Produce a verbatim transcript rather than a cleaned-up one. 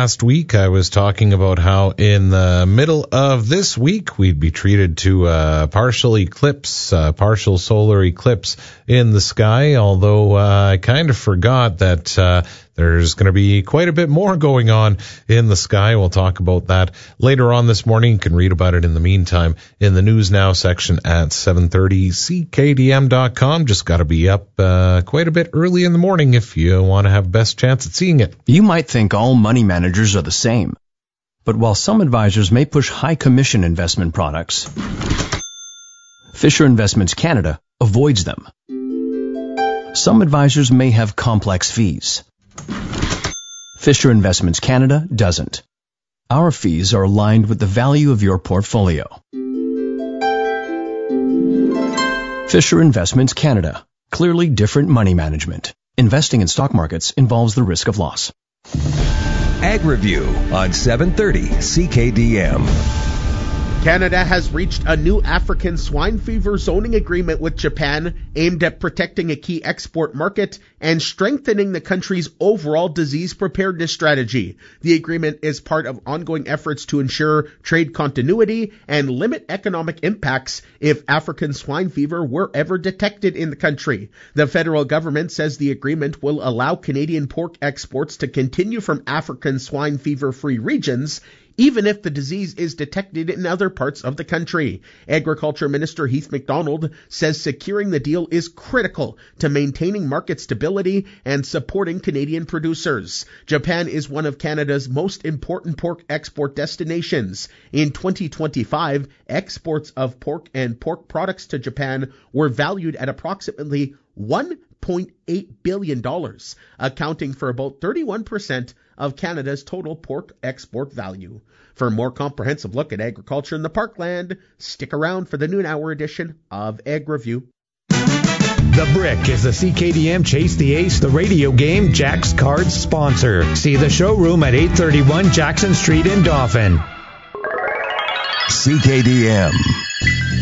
last week, I was talking about how in the middle of this week, we'd be treated to a partial eclipse, a partial solar eclipse in the sky, although uh, I kind of forgot that uh, there's going to be quite a bit more going on in the sky. We'll talk about that later on this morning. You can read about it in the meantime in the News Now section at seven thirty C K D M dot com. Just got to be up uh, quite a bit early in the morning if you want to have best chance at seeing it. You might think all money managers are the same. But while some advisors may push high commission investment products, Fisher Investments Canada avoids them. Some advisors may have complex fees. Fisher Investments Canada doesn't. Our fees are aligned with the value of your portfolio. Fisher Investments Canada. Clearly different money management. Investing in stock markets involves the risk of loss. Ag Review on seven thirty C K D M. Canada has reached a new African swine fever zoning agreement with Japan aimed at protecting a key export market and strengthening the country's overall disease preparedness strategy. The agreement is part of ongoing efforts to ensure trade continuity and limit economic impacts if African swine fever were ever detected in the country. The federal government says the agreement will allow Canadian pork exports to continue from African swine fever-free regions, even if the disease is detected in other parts of the country. Agriculture Minister Heath MacDonald says securing the deal is critical to maintaining market stability and supporting Canadian producers. Japan is one of Canada's most important pork export destinations. In twenty twenty-five, exports of pork and pork products to Japan were valued at approximately one point eight billion dollars, accounting for about thirty-one percent of Canada's total pork export value. For a more comprehensive look at agriculture in the Parkland, stick around for the noon hour edition of Ag Review. The Brick is the C K D M Chase the Ace, the radio game, Jack's Cards sponsor. See the showroom at eight thirty-one Jackson Street in Dauphin. C K D M.